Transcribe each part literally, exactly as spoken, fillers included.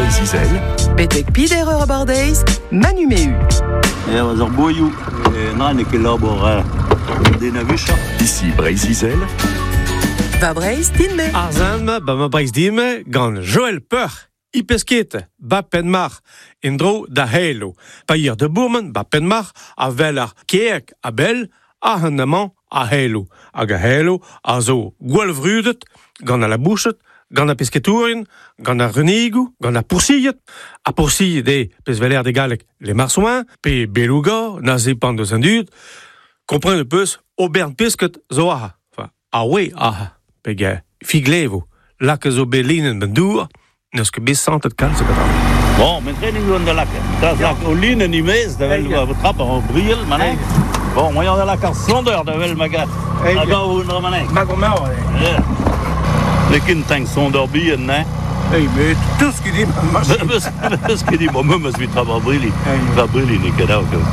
Zizel. Petek pider ur bordeiz, Manu Mehu. Ja, was ar boioù, nan e ket labor den a vechar. Ici Bray-Zizel. Va Breiz, din me. Ar zanma, ba ma Breiz dime, gant Joël Peur. I peskete, ba penmar, en dro da heilo. Pa ir de bourmen, ba penmar, a vel ar keek a bel, a hannaman a heilo. Hag a heilo, a zo gwalvrudet, gant a la bouchet, gant a pesketourin, gant a renigou, gant a poursillet. A poursillet de, pez veler de galek, le marsouin, pe beluga, na zepan de zandud, kompren le peus, o bern pesket zo aha. Enfin, a we aha. Peg figlevo, la ke zo belinen ben dour, neus ket bez santet kalz ket an. Bon, men training gant da lak. Tras lak o lin en imez, da vel va trap an briel, manek. Bon, moyan da lak ar sondeur da vel magat. A gao un ramanek. Mag o meur, Yeah. Lekin tank sondeur bien, ne? Ei, mais tout ce qui dit, ma Eus ket di, mo meus vi trap ar brili. Va brili ne ket ao ket.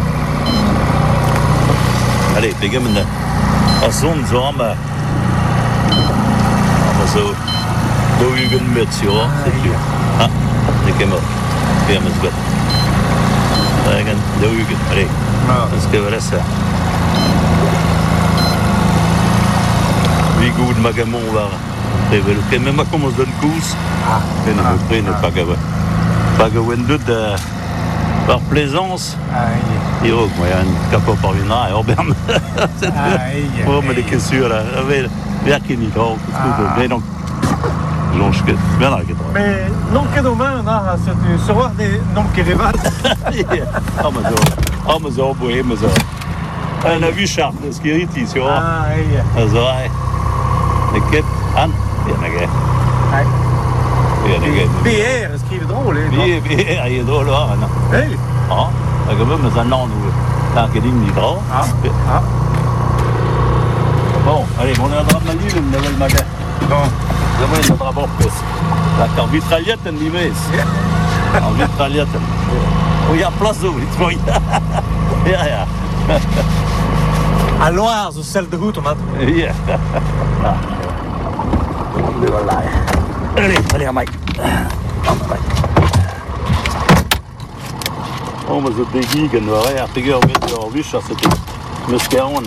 Allez, pegem da. A sond zo am ba. So, do ugen met zo, setu. Ah, ne kemo. Kemo zgot. Dagen do ugen, allez. Das ke veressa. Vi god magamon var. Det vel ke men ma komos den kous. Ah, den me prene pas gawe. Pas gawe dut par plaisance. Ai. Iro, moi un capo parvina et Auberne. Ai. Oh, mais les questions là, avec Verkini, donc, mais donc, longe que, bien là, mais non ket o meur, na, c'est sur war de non ket revat. Ah, mais ça, ah, mais ça, boé, mais ça. On a vu Charles, ce qui est ici, sur. Ah, ai. Ah, ça, ai. Les quêtes, Anne, il y en a gay. Ai. Il y en a gay. B R, skrive drôle, eh. B R, il est drôle, là, non. Ei. Ah, quand même, mais un an, nous, tant qu'il dit, drôle. Ah, ah. Bon, allez, on est en drap manu, le nouvel magasin. Bon. J'aimerais être en drap bord, la carte vitraillette, en l'imès. En vitraillette. Oh, il y a place d'eau, il faut y a. Ja, ja. A Loire, zo sel de route, mat. Ja. Allez, allez, à Mike. Oh, maar zo begigen, waar ja, tegenwoordig met de wisser, c'était muscaron.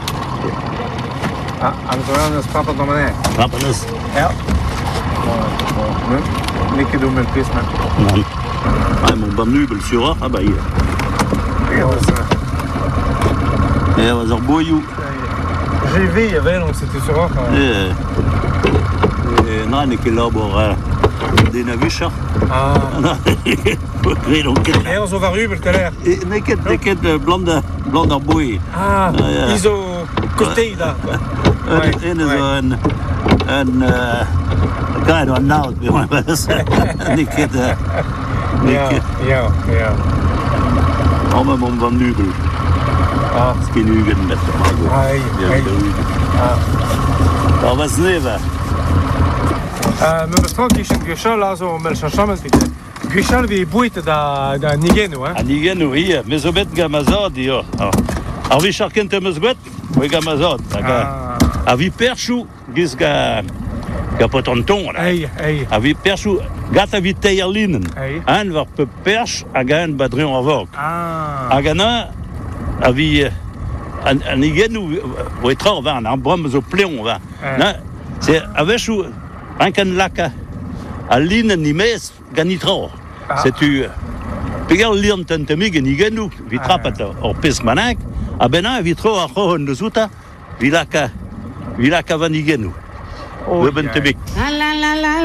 Ah, Antoine, das papa do mané. Knappens. Ja. Men, nikke do med pis, men. Non. Ah, mon ban nubel sur ah bah hier. Ja, was. Ja, was er boyou. J'ai vu, il y avait, donc c'était sur or. Eh. Eh, non, ne que labor des navichar. Ah. Oui, donc. Et on va rubel keller. Et neket, neket blonde, blonde boy. Ah. Iso côté là. En is een een kind of nou, bi man bes. Neket. Ja, ja, ja. Om om van nubel. Ah, skin ugen met de mago. ai, ai. Ah. Dat was neve. Euh, me bestrand ki chen gwechal a zo mel chanchamel pite. Gwechal vi bouite da da Nigeno, hein. A Nigeno hier, me zo bet gamazad hier. Ar vi charkent eus gwet, we gamazad. A vi perchou giz ga ga potonton. Ei, ei. A vi perchou gat a vi teirlinen. Ei. An var pe perch a gan badrion a vok. Ah. A gana a vi an an Nigeno we tra va an brom zo pleon va. Na, c'est avechou un can laka a linen nimes ganitra. C'est tu pegal lian tentemig en Nigeno vi trapat or pes manak a bena vi tro a khon de zuta vi laka vi laka van Nigeno. We ben tebik.